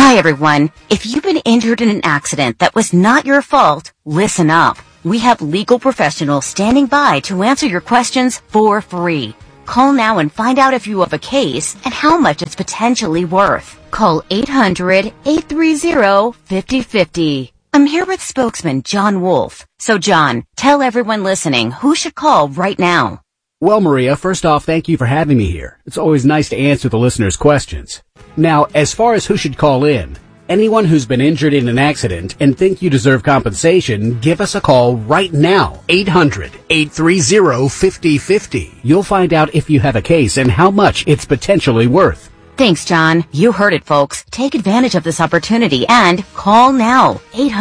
Hi, everyone. If you've been injured in an accident that was not your fault, listen up. We have legal professionals standing by to answer your questions for free. Call now and find out if you have a case and how much it's potentially worth. Call 800-830-5050. I'm here with spokesman John Wolf. So, John, tell everyone listening who should call right now. Well, Maria, first off, thank you for having me here. It's always nice to answer the listeners' questions. Now, as far as who should call in, anyone who's been injured in an accident and think you deserve compensation, give us a call right now. 800-830-5050. You'll find out if you have a case and how much it's potentially worth. Thanks, John. You heard it, folks. Take advantage of this opportunity and call now.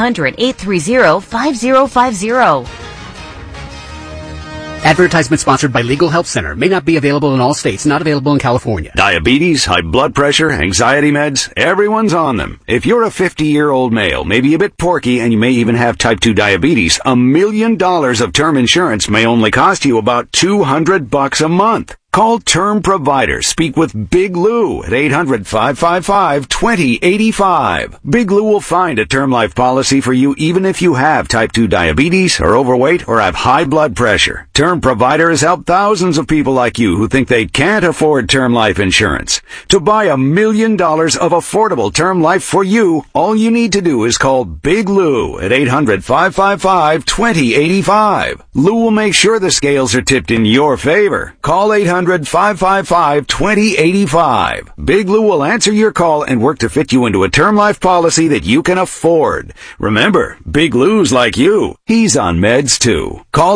800-830-5050. Advertisement sponsored by Legal Help Center. May not be available in all states. Not available in California. Diabetes, high blood pressure, anxiety meds, everyone's on them. If you're a 50-year-old male, maybe a bit porky, and you may even have type 2 diabetes, $1 million of term insurance may only cost you about $200 a month. Call Term Provider. Speak with Big Lou at 800-555-2085. Big Lou will find a term life policy for you even if you have type 2 diabetes, are overweight, or have high blood pressure. Term Provider has helped thousands of people like you who think they can't afford term life insurance. To buy $1 million of affordable term life for you, all you need to do is call Big Lou at 800-555-2085. Lou will make sure the scales are tipped in your favor. Call 800-555-2085. Big Lou will answer your call and work to fit you into a term life policy that you can afford. Remember, Big Lou's like you. He's on meds too. Call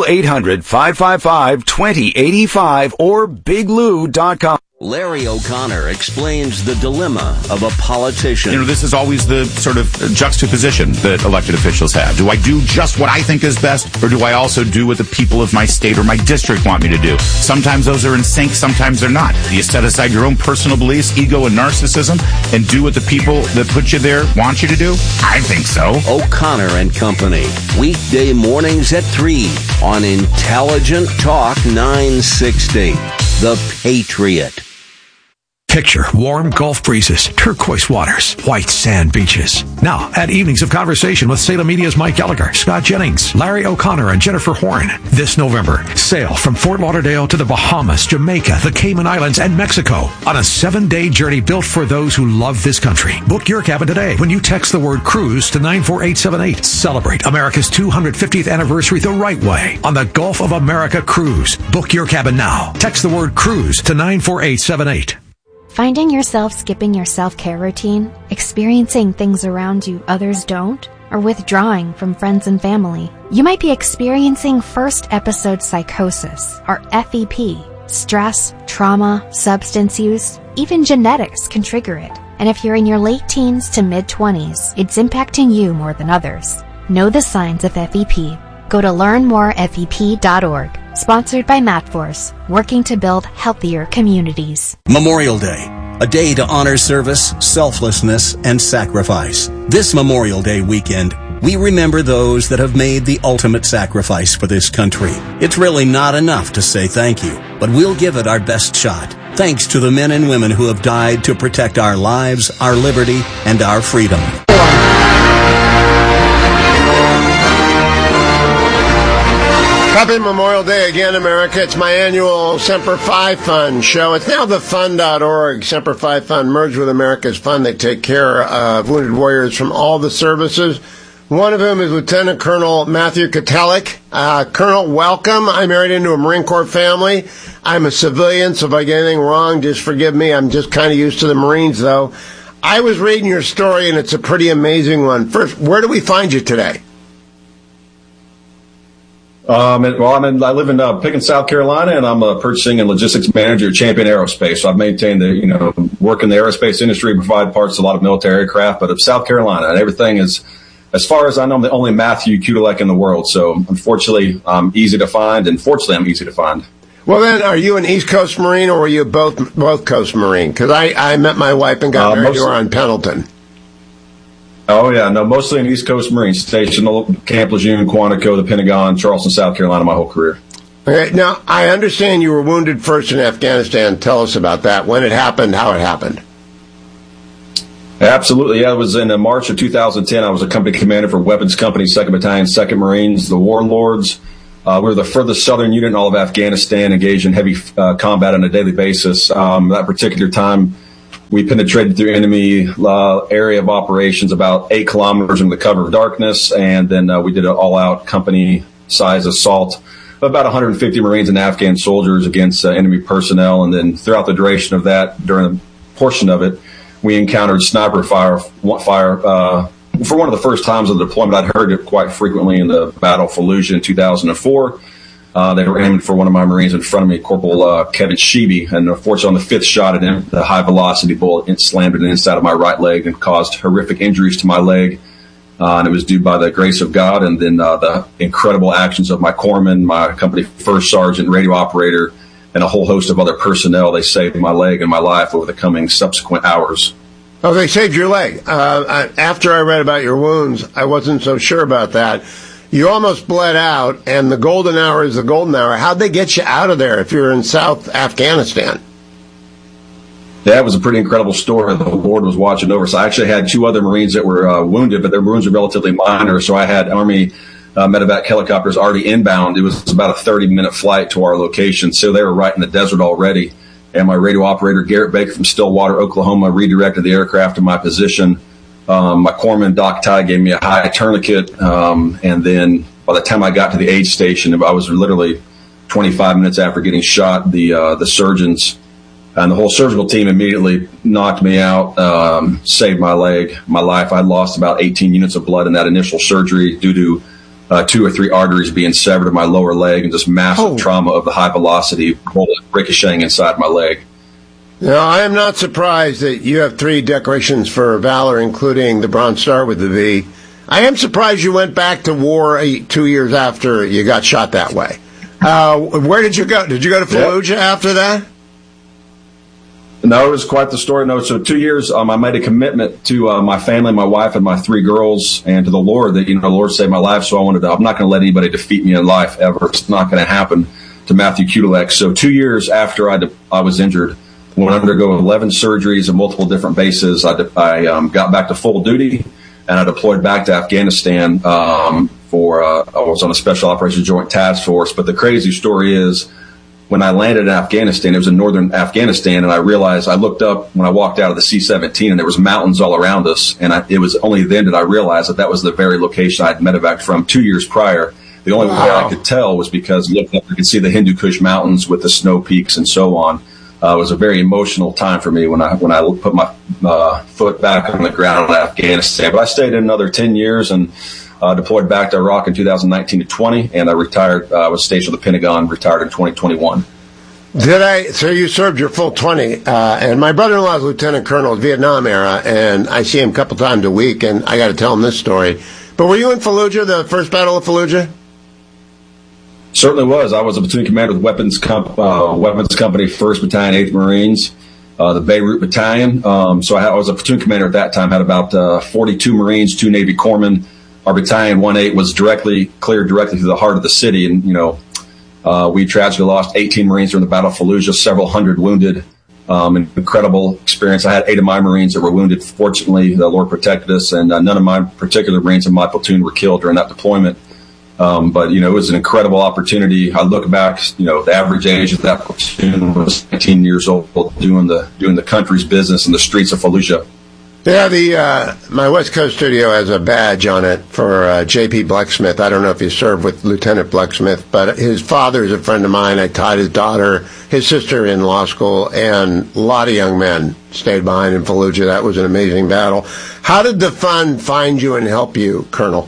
800-555-2085 or biglou.com. Larry O'Connor explains the dilemma of a politician. You know, this is always the sort of juxtaposition that elected officials have. Do I do just what I think is best, or do I also do what the people of my state or my district want me to do? Sometimes those are in sync, sometimes they're not. Do you set aside your own personal beliefs, ego, and narcissism, and do what the people that put you there want you to do? I think so. O'Connor and Company, weekday mornings at 3 on Intelligent Talk 960. The Patriot. Picture warm Gulf breezes, turquoise waters, white sand beaches. Now, add evenings of conversation with Salem Media's Mike Gallagher, Scott Jennings, Larry O'Connor, and Jennifer Horn. This November, sail from Fort Lauderdale to the Bahamas, Jamaica, the Cayman Islands, and Mexico on a 7-day journey built for those who love this country. Book your cabin today when you text the word cruise to 94878. Celebrate America's 250th anniversary the right way on the Gulf of America Cruise. Book your cabin now. Text the word cruise to 94878. Finding yourself skipping your self-care routine, experiencing things around you others don't, or withdrawing from friends and family. You might be experiencing first episode psychosis, or FEP. Stress, trauma, substance use, even genetics can trigger it. And if you're in your late teens to mid-20s, it's impacting you more than others. Know the signs of FEP. Go to learnmorefep.org. Sponsored by MatForce, working to build healthier communities. Memorial Day, a day to honor service, selflessness, and sacrifice. This Memorial Day weekend, we remember those that have made the ultimate sacrifice for this country. It's really not enough to say thank you, but we'll give it our best shot. Thanks to the men and women who have died to protect our lives, our liberty, and our freedom. Happy Memorial Day again, America. It's my annual Semper Fi Fund show. It's now thefund.org. Semper Fi Fund merged with America's Fund. They take care of wounded warriors from all the services. One of whom is Lieutenant Colonel Matthew Kotelik. Colonel, welcome. I married into a Marine Corps family. I'm a civilian, so if I get anything wrong, just forgive me. I'm just kind of used to the Marines, though. I was reading your story, and it's a pretty amazing one. First, where do we find you today? I live in Pickens, South Carolina, and I'm a purchasing and logistics manager at Champion Aerospace. So I've maintained work in the aerospace industry, provide parts to a lot of military aircraft, but it's South Carolina, and everything is, as far as I know, I'm the only Matthew Kudelek in the world. So unfortunately, I'm easy to find, and fortunately, I'm easy to find. Well, then, are you an East Coast Marine, or were you both Coast Marine? Because I met my wife and got married to her on Pendleton. Oh, yeah. No, mostly an East Coast Marine station, Camp Lejeune, Quantico, the Pentagon, Charleston, South Carolina, my whole career. Okay. Now, I understand you were wounded first in Afghanistan. Tell us about that. When it happened, how it happened. It Absolutely. Yeah, it was in March of 2010. I was a company commander for Weapons Company, 2nd Battalion, 2nd Marines, the Warlords. We were the furthest southern unit in all of Afghanistan, engaged in heavy combat on a daily basis. That particular time, we penetrated through enemy area of operations about 8 kilometers into the cover of darkness, and then we did an all-out company-size assault of about 150 Marines and Afghan soldiers against enemy personnel. And then throughout the duration of that, during a portion of it, we encountered sniper fire for one of the first times of the deployment. I'd heard it quite frequently in the Battle of Fallujah in 2004. They were aiming for one of my Marines in front of me, Corporal Kevin Sheeby, and unfortunately on the 5th shot at him, the high-velocity bullet slammed it inside of my right leg and caused horrific injuries to my leg. And it was due by the grace of God and then the incredible actions of my corpsman, my company first sergeant, radio operator, and a whole host of other personnel. They saved my leg and my life over the coming subsequent hours. Oh, they saved your leg. After I read about your wounds, I wasn't so sure about that. You almost bled out, and the golden hour is the golden hour. How'd they get you out of there if you're in South Afghanistan? That was a pretty incredible story. The Lord was watching over. So I actually had 2 other Marines that were wounded, but their wounds were relatively minor. So I had Army medevac helicopters already inbound. It was about a 30-minute flight to our location, so they were right in the desert already. And my radio operator, Garrett Baker from Stillwater, Oklahoma, redirected the aircraft to my position. My corpsman, Doc Ty, gave me a high tourniquet. And then by the time I got to the aid station, I was literally 25 minutes after getting shot. The surgeons and the whole surgical team immediately knocked me out, saved my leg, my life. I lost about 18 units of blood in that initial surgery due to 2 or 3 arteries being severed in my lower leg and just massive trauma of the high velocity bullet ricocheting inside my leg. Now, I am not surprised that you have 3 decorations for valor, including the Bronze Star with the V. I am surprised you went back to war 2 years after you got shot that way. Where did you go? Did you go to Fallujah after that? No, it was quite the story. No, so 2 years, I made a commitment to my family, my wife, and my 3 girls, and to the Lord that, the Lord saved my life. So I'm not going to let anybody defeat me in life ever. It's not going to happen to Matthew Kudelek. So 2 years after I was injured, went to undergo 11 surgeries at multiple different bases. I got back to full duty, and I deployed back to Afghanistan I was on a Special Operations Joint Task Force. But the crazy story is, when I landed in Afghanistan, it was in northern Afghanistan, and I realized, I looked up when I walked out of the C-17, and there was mountains all around us, and it was only then that I realized that was the very location I'd medevaced from 2 years prior. The only way I could tell was because looking up, I could see the Hindu Kush Mountains with the snow peaks and so on. It was a very emotional time for me when I put my foot back on the ground in Afghanistan. But I stayed in another 10 years and deployed back to Iraq in 2019 to 20, and I retired. I was stationed with the Pentagon, retired in 2021. So you served your full 20, and my brother-in-law is Lieutenant Colonel, Vietnam era, and I see him a couple times a week, and I got to tell him this story. But were you in Fallujah, the first Battle of Fallujah? Certainly was. I was a platoon commander with Weapons Company, 1st Battalion, 8th Marines, the Beirut Battalion. So I was a platoon commander at that time, had about 42 Marines, 2 Navy corpsmen. Our battalion 1-8 was cleared directly through the heart of the city. And, we tragically lost 18 Marines during the Battle of Fallujah, several hundred wounded. An incredible experience. I had 8 of my Marines that were wounded. Fortunately, the Lord protected us, and none of my particular Marines in my platoon were killed during that deployment. But, it was an incredible opportunity. I look back, the average age of that platoon was 19 years old, doing the country's business in the streets of Fallujah. Yeah, my West Coast studio has a badge on it for J.P. Blecksmith. I don't know if you served with Lieutenant Blecksmith, but his father is a friend of mine. I taught his daughter, his sister in law school, and a lot of young men stayed behind in Fallujah. That was an amazing battle. How did the fund find you and help you, Colonel?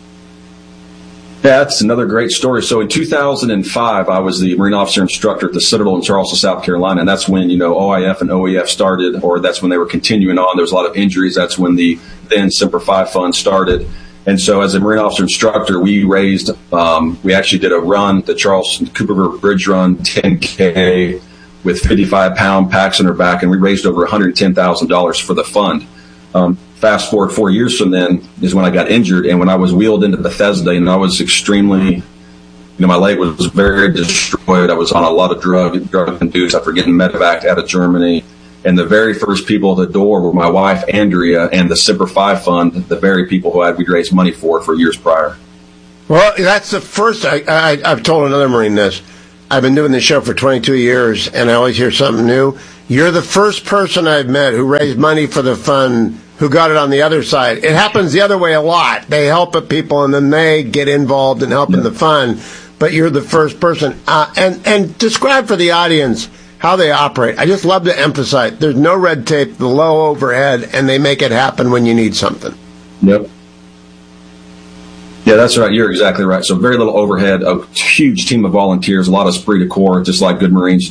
Yeah, that's another great story. So in 2005, I was the Marine Officer Instructor at the Citadel in Charleston, South Carolina, and that's when, OIF and OEF started, or that's when they were continuing on. There was a lot of injuries. That's when the then Semper Fi Fund started. And so as a Marine Officer Instructor, we actually did a run, the Charleston Cooper River Bridge Run, 10K, with 55-pound packs on our back, and we raised over $110,000 for the fund. Fast forward 4 years from then is when I got injured, and when I was wheeled into Bethesda, and I was extremely, my leg was very destroyed. I was on a lot of drug-induced after getting medevaced out of Germany, And the very first people at the door were my wife, Andrea, and the Semper Fi Fund, the very people who we'd raised money for years prior. Well, that's the first. I've told another Marine this. I've been doing this show for 22 years, and I always hear something new. You're the first person I've met who raised money for the fund who got it on the other side. It happens the other way a lot. They help people, and then they get involved in helping the fund. But you're the first person. And describe for the audience how they operate. I just love to emphasize there's no red tape, the low overhead, and they make it happen when you need something. Yep. Yeah, that's right. You're exactly right. So very little overhead, a huge team of volunteers, a lot of esprit de corps, just like good Marines